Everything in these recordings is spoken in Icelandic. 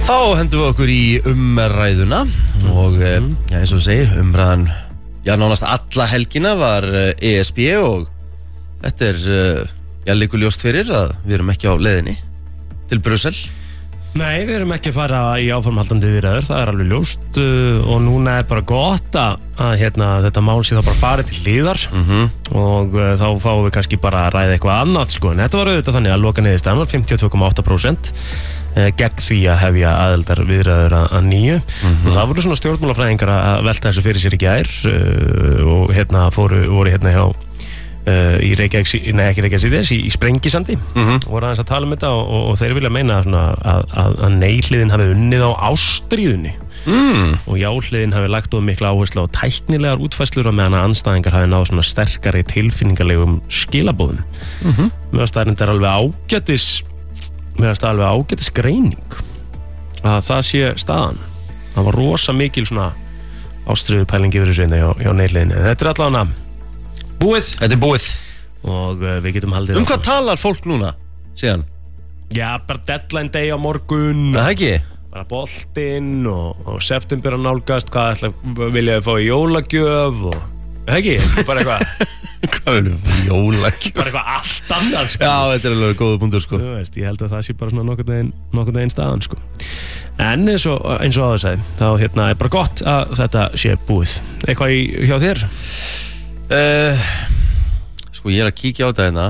Þá hendum við okkur í umræðuna og eins og við segi, umræðan nánast alla helgina var ESB og þetta liggur ljóst fyrir að við erum ekki á leiðinni til Brussel. Nei, við erum ekki að fara í áformhaldandi viðræður, það er alveg ljóst og núna er bara gott að þetta mál sé þá bara farið til hliðar og þá fáum við kannski bara að ræða eitthvað annað sko. En þetta var auðvitað þannig að loka niðurstaðan var 52,8% gegn því að hefja aðildar viðræður að nýju og það voru svona stjórnmálafræðingar að velta þessu fyrir sér í gær og voru hjá í Reykjavík, nei ekki Reykjavík í Sprengisandi voru aðeins að tala um þetta og þeir vilja meina að nei-hliðin hafi unnið á ástríðunni og já-hliðin hafi lagt of mikla áherslu á tæknilegar útfærslur og meðan að andstæðingar hafi náð svona sterkari tilfinningalegum skilabóðum meðan það er alveg ágætis greining að það sé staðan. Það var rosa mikil svona ástríðupæling yfir þessu hjá nei-hliðinni. Þetta er allavega búið. Þetta er búið. Og við getum haldið hvað talar fólk núna, síðan? Já, bara deadline day á morgun. Það ekki? Bara boltinn og september að nálgast, hvað vilja þið fá í jólagjöf og... Það ekki? Bara eitthvað... Hvað viljum við fá í jólagjöf? Bara eitthvað allt annað, sko. Já, þetta er alveg góða punktur, sko. Þú veist, ég held að það sé bara svona nokkurn veginn staðan, sko. En eins og áður sagði, þá er bara gott að þetta sé búið. Eitthvað hjá þér? Sko ég að kíkja á þetta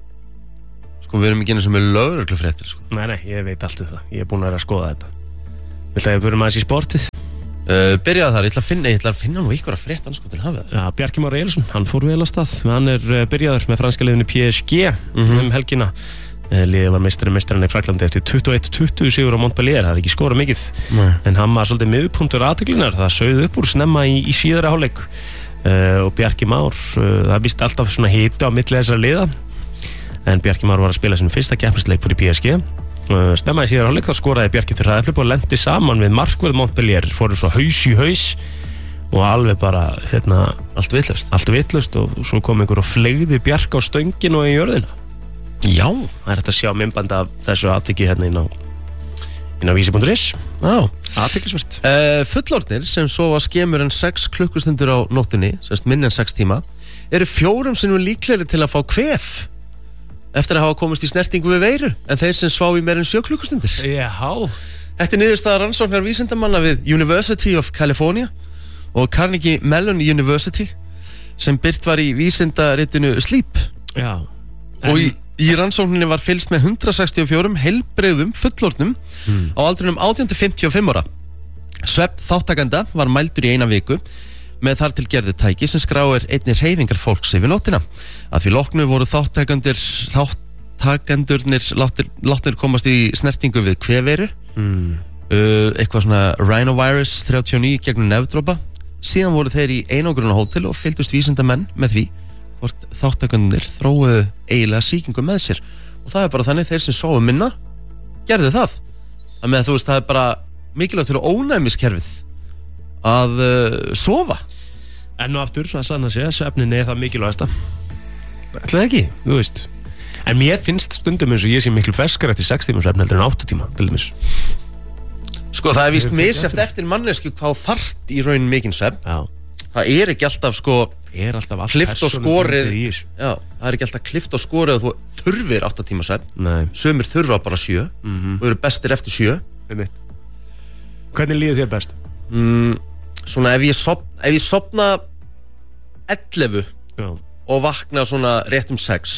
Sko við erum ekki einu sem lögreglufréttir sko. Nei, ég veit allt það. Ég er búinn að skoða þetta. Viltu að ég fyrir maður í sportið? Byrjaði þar, ég ætla að finna nú ykkur að fréttan sko til að hafa það. Já, Bjarki Már Elísson, hann fór vel á stað. Hann er byrjaður með franska liðinu PSG helgina. Liðið var meistarinn í Fraklandi eftir 21-20 sigur á Montpellier. Það er ekki skorað mikið. En hann var svolítið miðpunktur athyglinnar. Það sauð upp úr snemma í síðara hálfleik. Og Bjarki Már, það víst alltaf svona hiti á milli þessara liða en Bjarki Már var að spila sinn fyrsta keppnisleik fyrir PSG stemma í síðara hálfleik, þá skoraði Bjarki til hraðaflip og lendi saman við markvörð Montpellier, fóru svo haus í haus og alveg bara allt vitlaust og svo kom einhver og fleygði Bjarki á stöngin og í jörðina. Já, það er þetta að sjá myndband af þessu atviki inn á vísi.is. Já, athyglisvert. Fullorðnir sem sofa skemur en 6 klukkustundir á nóttunni, semst minni en 6 tíma, eru 4 sinnum líklegri til að fá kvef eftir að hafa komist í snertingu við veiru en þeir sem svá í meir en 7 klukkustundir. Já. Þetta er niðurstaða rannsóknar vísindamanna við University of California og Carnegie Mellon University sem birt var í vísindaritinu Sleep. Já. Og í rannsókninni var fylgst með 164 heilbrigðum fullorðnum á aldrinum 18-55 ára. Svefn þáttakanda var mældur í 1 viku með þar til gerðu tæki sem skráir einnig hreyfingar fólks yfir nóttina. Að því loknu voru þáttakendurnir látnir komast í snertingu við kvefveiru, eitthvað svona rhinovirus 39 gegnum nefdrópa. Síðan voru þeir í einangrunarhótel og fylgdust vísindamenn með því hvort þáttakendurnir þróuðu eiginlega sýkingu með sér. Og það er bara þannig, þeir sem sofu minna gerðu það. Það með að þú veist, það er bara mikilvægt fyrir ónæmiskerfið að sofa. Enn og aftur, það sanna sig að svefnin er það mikilvægasta. Ætlaði ekki, þú veist. En mér finnst stundum eins og ég sé miklu ferskar eftir 6 tíma svefn heldur en 8 tíma, til dæmis. Sko, það er víst misjafnt eftir mannesku hvað þarft í raun mikinn svefn. Já. Það er ekki alltaf sko klift og skorið. Já, það er ekki alltaf klift og skorið og þú þurfir 8 tíma svefn. Nei. Sumir þurfa bara 7 og eru bestir eftir 7. Hvernig líður þér best? Svona ef ég sofna 11 og vakna svona rétt 6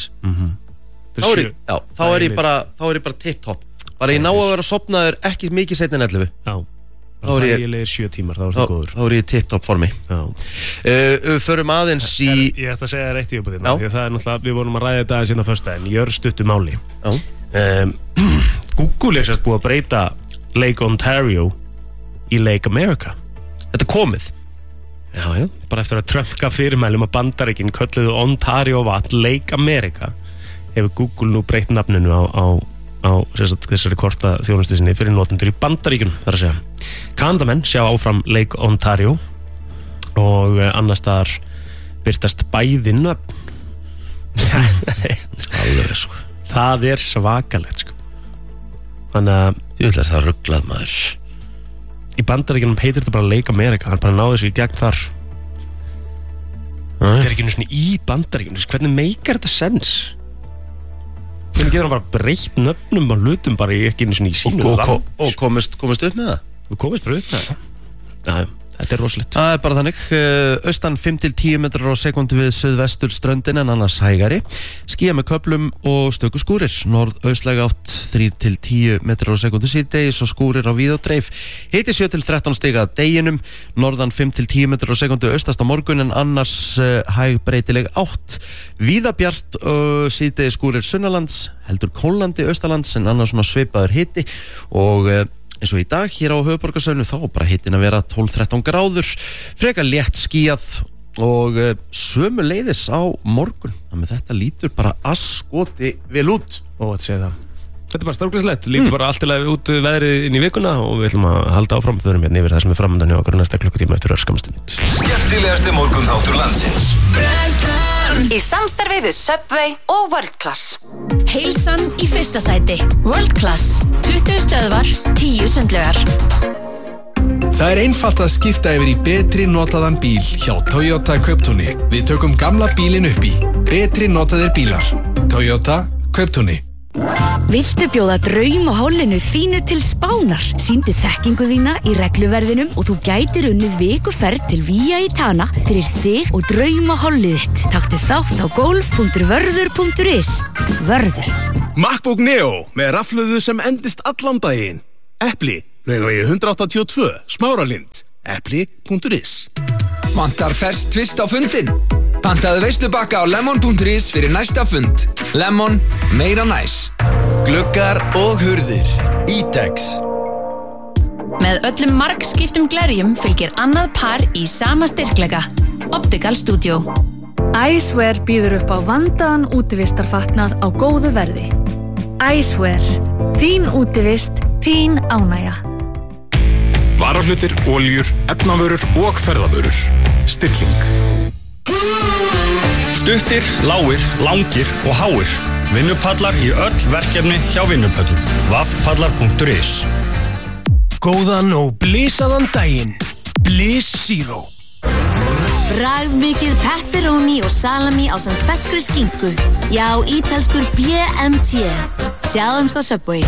þá er ég bara tipp-topp. Bara ég ná að vera sofnaður ekki mikið seinna en 11. Já, það er ég leiðir 7 tímar, þá er það góður. Þá er ég tipp-topp formi. Förum aðeins í... Ég ætla að segja það reitt í uppbúðina, því að það er náttúrulega, við vorum að ræða þetta aðeins inn á föstudaginn, jörstuttu máli. Google er sérst búið að breyta Lake Ontario í Lake America. Þetta er komið. Já, bara eftir að Trump gaf fyrirmælum að Bandaríkin kölluðu Ontario vatn Lake America hefur Google nú breytt nafninu á þessari korta þjónustu sinni fyrir notendur í Bandaríkjunum, þar að segja. Kanadamenn sjá áfram Lake Ontario og annars staðar birtast bæði nöfn. Alveg sko. Það er svakalegt sko. Þannig að Þú ætlar það rugglað maður í Bandaríkjunum heitir þetta bara Lake America. Hann bara náði sig í gegn þar. Þetta er ekki einu svona í Bandaríkjunum. Hvernig meikar þetta sens? Hvernig getur hann bara breytt nöfnum og hlutum bara ekki einu svona í sínu landi? Og komist upp með það? Þú komist bara upp með það. Já, þetta er rosalegt. Það er bara þannig, austan 5-10 metrar á sekundu við suðvestur ströndin en annars hægari. Skýja með köflum og stöku skúrir. Norðaustlæga átt 3-10 metrar á sekundu síðdegis og skúrir á víð og dreif. Hiti 7-13 stiga að deginum, norðan 5-10 metrar á sekundu austast á morgun en annars hæg breytileg átt. Víða bjart síðdegis skúrir sunnalands, heldur kólandi austalands en annars svona svipaður hiti og eins og í dag hér á höfuðborgarsvæðinu þá bara hittin að vera 12-13 gráður, frekar létt skýjað og sömuleiðis á morgun. Þannig að þetta lítur bara askoti vel út. Þetta segir það. Þetta er bara stórglæslegt, lítur bara allt í lagi út veðrið inn í vikuna og við ætlum að halda áfram. Við erum hérna yfir það sem er framöndan hjá okkur næsta klukkutíma eftir örskamastund. Skemmtilegasti morgunþáttur landsins. Í samstarfi við Subway og World Class. Heilsan í fyrsta sæti. World Class. 20 stöðvar, 10 sundlaugar. Það er einfalt að skipta yfir í betri notaðan bíl hjá Toyota Kauptúni. Við tökum gamla bílinn upp í betri notaðir bílar. Toyota Kauptúni. Viltu bjóða draum og hólinu þínu til Spánar? Sýndu þekkingu þína í regluverðinum og þú gætir unnið vikuferð til Vía í Tana fyrir þig og draum og hólið þitt. Taktu þátt á golf.vörður.is. Vörður. MacBook Neo með rafhlöðu sem endist allan daginn. Epli, Laugavegi 182, Smáralind. Epli.is. Vantar ferskt tvist á fundin? Pantaðu veislubakka á lemon.is fyrir næsta fund. Lemon, meira næs. Gluggar og hurðir. Ítex. Með öllum margskiptum glerjum fylgir annað par í sama styrkleika. Optical Studio. Icewear býður upp á vandaðan útivistarfatnað á góðu verði. Icewear. Þín útivist, þín ánægja. Varahlutir, oljur, efnavörur og ferðavörur. Stilling. Stuttir, lágir, langir og háir. Vinnupallar í öll verkefni hjá Vinnupöllum. Vaffpallar.is. Góðan og blísaðan daginn. Bliss Zero. Bragðmikið pepperoni og salami ásamt ferskri skinku. Já, ítalskur BMT. Sjáumst á Subway.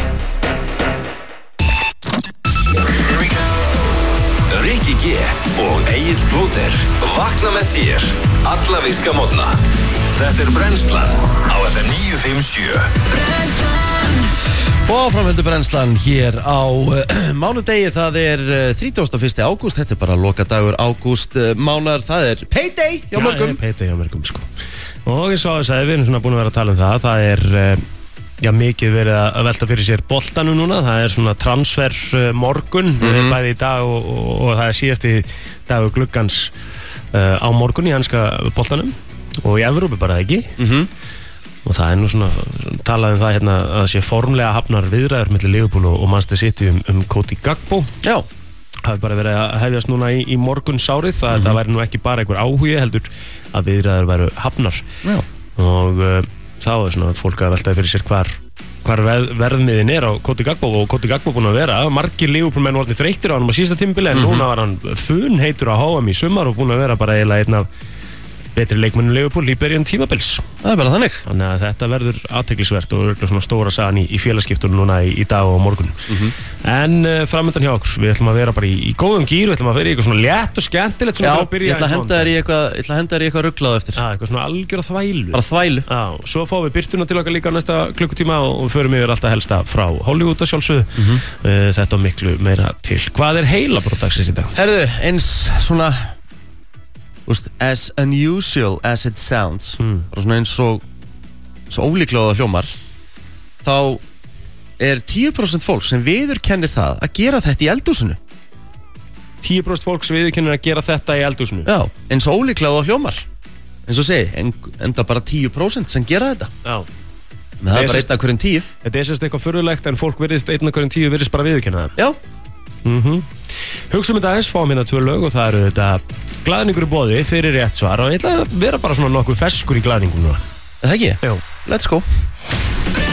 Rikki G og Egill Plóter vakna með þér alla virka morgna. Þetta er Brennslan á FM 957. Brennslan. Og framhöldu brennslan hér á mánudegi, það er 31. ágúst, þetta er bara lokadagur ágúst mánar, það er payday hjá mörgum. Já, það er payday hjá mörgum sko. Og eins og þess að við erum svona búin að vera að tala um það er mikið verið að velta fyrir sér boltanum núna, það er svona transfer morgun, bæði í dag og það er síðasti dagur gluggans á morgun í hanska boltanum og í Evrópu bara ekki. Og það er nú svona talað um það hérna að það sé formlega hafnar viðræður milli Liverpool og Manchester City um Cody Gakpo. Já. Það er bara verið að hefjast núna í morgunsárið, það væri nú ekki bara einhver áhugi heldur að viðræður væru hafnar. Já. Og þá er svona fólk að velta fyrir sér hvar verðmiðin er á Cody Gakpo og Cody Gakpo búin að vera margir Liverpool menn orðnir þreyttir á hann á síðasta tímabili en núna var hann funheitur á HM í sumar og búin að vera bara eiginlega einn af betri leikmennum Liverpool í byrjun tímabils. Það er bara þannig. Þannig að þetta verður athyglisvert og örugglega svona stóra sagan í félagaskiptunum núna í dag og morgun. En framöndan hjá okkur, við ætlum að vera bara í góðum gír, við ætlum að vera í eitthvað svona létt og skemmtilegt sem að byrja. Já, ég ætla að henda þér í eitthvað ruglað eftir. Já, eitthvað svona algjör þvælu. Bara þvælu. Já, svo fáum við birtuna til okkar líka á næsta klukkutíma og förum yfir alltaf helsta frá Hollywood að sjálfsögðu. Þetta og miklu meira til. Hvað er heilabrót dagsins í dag? Herðu, eins svona as unusual as it sounds bara svona eins og svo ólíklega hljómar þá er 10% fólk sem viðurkennir það að gera þetta í eldhúsinu. 10% fólk sem viðurkennir að gera þetta í eldhúsinu? Já, eins og ólíklega hljómar eins og segi, enda bara 10% sem gera þetta. Já. Men það er bara 1 af hverjum 10. Þetta er sérst eitthvað furðulegt en fólk virðist 1 af hverjum 10 virðist bara viðurkenna það. Já. Hugsum þetta aðeins, fáum hérna 2 lög og það eru þetta glaðningur í boði fyrir rétt svar og ég ætla að vera bara svona nokkuð ferskur í glaðningunum. Það ekki? Jú. Let's go.